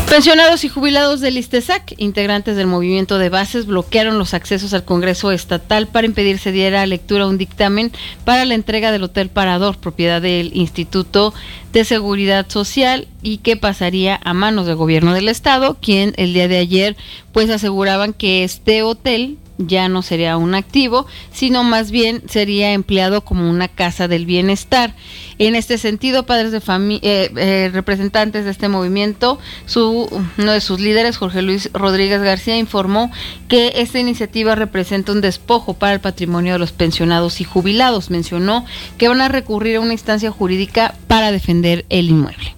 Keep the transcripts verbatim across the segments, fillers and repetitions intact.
Pensionados y jubilados del ISTESAC, integrantes del movimiento de bases, bloquearon los accesos al Congreso Estatal para impedir se diera lectura un dictamen para la entrega del Hotel Parador, propiedad del Instituto de Seguridad Social, y que pasaría a manos del gobierno del estado, quien el día de ayer pues aseguraban que este hotel ya no sería un activo, sino más bien sería empleado como una casa del bienestar. En este sentido, padres de familia, eh, eh, representantes de este movimiento, su, uno de sus líderes, Jorge Luis Rodríguez García, informó que esta iniciativa representa un despojo para el patrimonio de los pensionados y jubilados. Mencionó que van a recurrir a una instancia jurídica para defender el inmueble.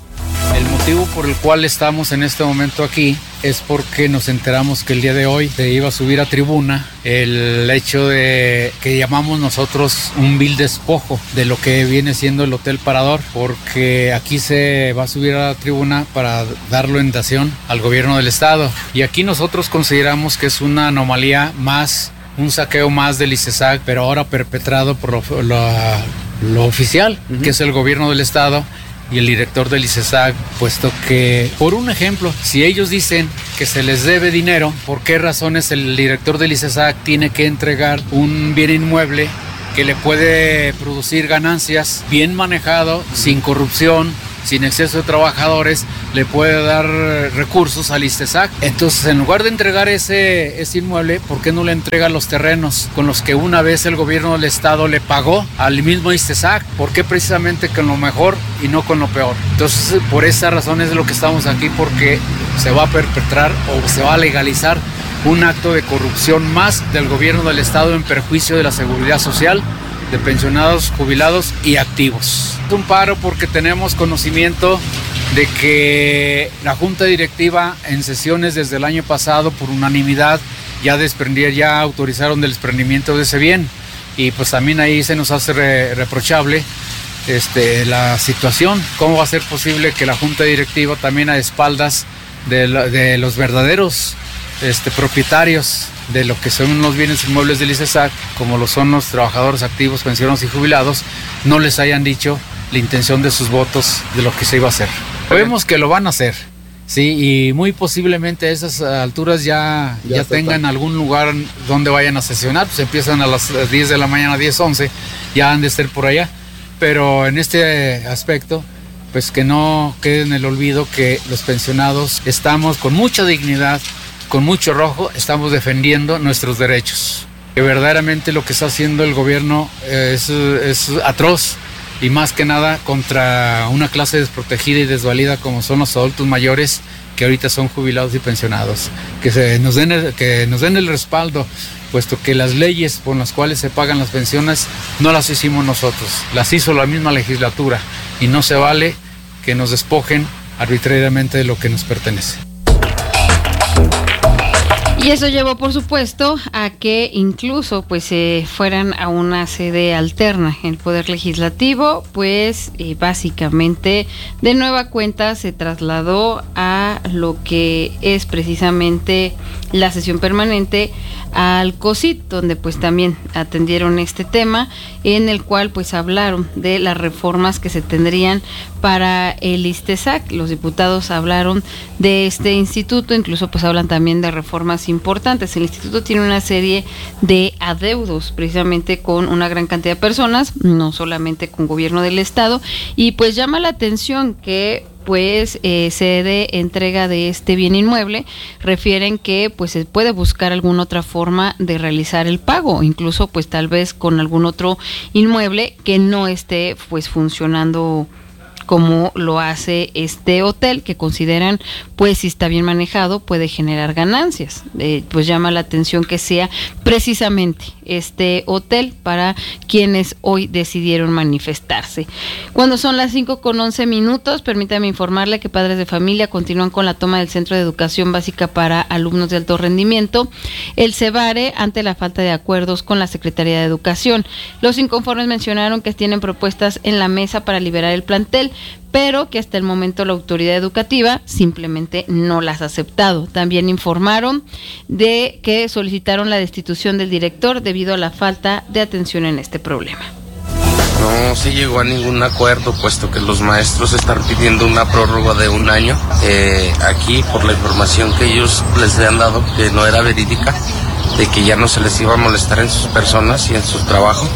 El motivo por el cual estamos en este momento aquí es porque nos enteramos que el día de hoy se iba a subir a tribuna el hecho de que llamamos nosotros un vil despojo de lo que viene siendo el Hotel Parador, porque aquí se va a subir a la tribuna para darlo en dación al gobierno del estado, y aquí nosotros consideramos que es una anomalía más, un saqueo más del ISTESAC, pero ahora perpetrado por lo, lo, lo oficial, uh-huh. que es el gobierno del estado y el director del ISTESAC, puesto que, por un ejemplo, si ellos dicen que se les debe dinero, ¿por qué razones el director del ISTESAC tiene que entregar un bien inmueble que le puede producir ganancias, bien manejado, sin corrupción, sin exceso de trabajadores, le puede dar recursos al ISTESAC? Entonces, en lugar de entregar ese, ese inmueble, ¿por qué no le entrega los terrenos con los que una vez el gobierno del estado le pagó al mismo ISTESAC? ¿Por qué precisamente con lo mejor y no con lo peor? Entonces, por esa razón es lo que estamos aquí, porque se va a perpetrar o se va a legalizar un acto de corrupción más del gobierno del estado en perjuicio de la seguridad social, de pensionados, jubilados y activos. Es un paro porque tenemos conocimiento de que la junta directiva en sesiones desde el año pasado por unanimidad ya desprendía, ya autorizaron el desprendimiento de ese bien, y pues también ahí se nos hace re, reprochable este, la situación. ¿Cómo va a ser posible que la junta directiva también a espaldas de, la, de los verdaderos este, propietarios de lo que son los bienes inmuebles del ISTESAC, como lo son los trabajadores activos, pensionados y jubilados, no les hayan dicho la intención de sus votos de lo que se iba a hacer? Sabemos que lo van a hacer, sí, y muy posiblemente a esas alturas ya, ya, ya tengan algún lugar donde vayan a sesionar. Pues empiezan a las diez de la mañana, diez, once, ya han de estar por allá, pero en este aspecto, pues que no quede en el olvido que los pensionados estamos con mucha dignidad, con mucho rojo, estamos defendiendo nuestros derechos. Que verdaderamente lo que está haciendo el gobierno es, es atroz, y más que nada contra una clase desprotegida y desvalida como son los adultos mayores, que ahorita son jubilados y pensionados. Que, se nos den el, que nos den el respaldo, puesto que las leyes por las cuales se pagan las pensiones no las hicimos nosotros, las hizo la misma legislatura, y no se vale que nos despojen arbitrariamente de lo que nos pertenece. Y eso llevó, por supuesto, a que incluso pues se eh, fueran a una sede alterna en el Poder Legislativo, pues eh, básicamente de nueva cuenta se trasladó a lo que es precisamente la sesión permanente al COSIT, donde pues también atendieron este tema, en el cual pues hablaron de las reformas que se tendrían para el ISTESAC. Los diputados hablaron de este instituto, incluso pues hablan también de reformas importantes. El instituto tiene una serie de adeudos precisamente con una gran cantidad de personas, no solamente con gobierno del estado, y pues llama la atención que pues eh, se dé entrega de este bien inmueble. Refieren que pues se puede buscar alguna otra forma de realizar el pago, incluso pues tal vez con algún otro inmueble que no esté pues funcionando como lo hace este hotel, que consideran pues si está bien manejado puede generar ganancias. Eh, pues llama la atención que sea precisamente este hotel para quienes hoy decidieron manifestarse. Cuando son las cinco con once minutos, permítame informarle que padres de familia continúan con la toma del Centro de Educación Básica para Alumnos de Alto Rendimiento, el CEBARE, ante la falta de acuerdos con la Secretaría de Educación. Los inconformes mencionaron que tienen propuestas en la mesa para liberar el plantel, pero que hasta el momento la autoridad educativa simplemente no las ha aceptado. También informaron de que solicitaron la destitución del director debido a la falta de atención en este problema. No se llegó a ningún acuerdo, puesto que los maestros están pidiendo una prórroga de un año. Eh, aquí, por la información que ellos les habían dado, que no era verídica, de que ya no se les iba a molestar en sus personas y en su trabajo.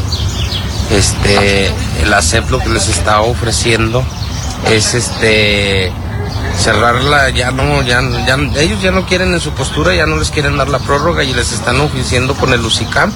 Este, la S E P lo que les está ofreciendo es este cerrarla, ya no, ya, ya, ellos ya no quieren en su postura, ya no les quieren dar la prórroga y les están ofreciendo con el UCICAM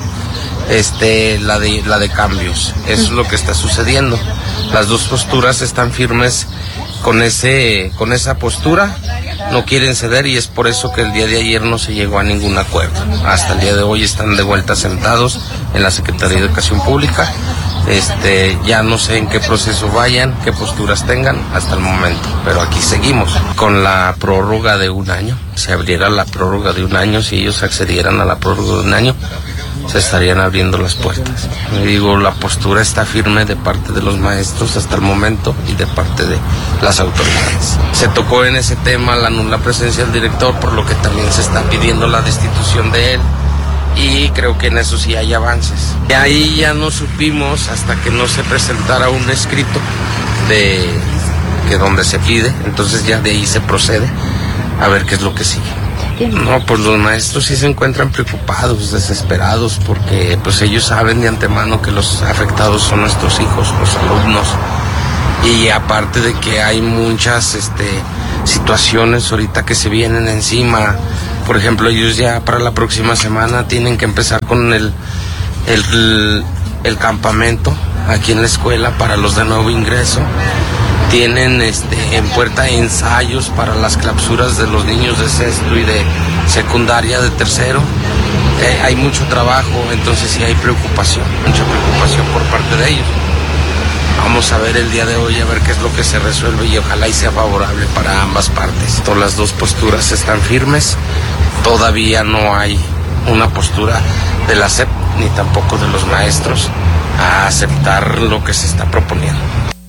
este, la de, la de cambios. Eso es lo que está sucediendo. Las dos posturas están firmes con ese, con esa postura, no quieren ceder y es por eso que el día de ayer no se llegó a ningún acuerdo. Hasta el día de hoy están de vuelta sentados en la Secretaría de Educación Pública. Este, ya no sé en qué proceso vayan, qué posturas tengan hasta el momento, pero aquí seguimos con la prórroga de un año. Se abriera la prórroga de un año, si ellos accedieran a la prórroga de un año, se estarían abriendo las puertas. Me digo, la postura está firme de parte de los maestros hasta el momento y de parte de las autoridades. Se tocó en ese tema la nula presencia del director, por lo que también se está pidiendo la destitución de él. Y creo que en eso sí hay avances. Y ahí ya no supimos hasta que no se presentara un escrito de que donde se pide, entonces ya de ahí se procede a ver qué es lo que sigue. No, pues los maestros sí se encuentran preocupados, desesperados, porque pues ellos saben de antemano que los afectados son nuestros hijos, los alumnos. Y aparte de que hay muchas este, situaciones ahorita que se vienen encima. Por ejemplo, ellos ya para la próxima semana tienen que empezar con el, el, el campamento aquí en la escuela para los de nuevo ingreso. Tienen este, en puerta ensayos para las clausuras de los niños de sexto y de secundaria de tercero. Eh, hay mucho trabajo, entonces sí hay preocupación, mucha preocupación por parte de ellos. Vamos a ver el día de hoy, a ver qué es lo que se resuelve y ojalá y sea favorable para ambas partes. Todas las dos posturas están firmes, todavía no hay una postura de la S E P ni tampoco de los maestros a aceptar lo que se está proponiendo.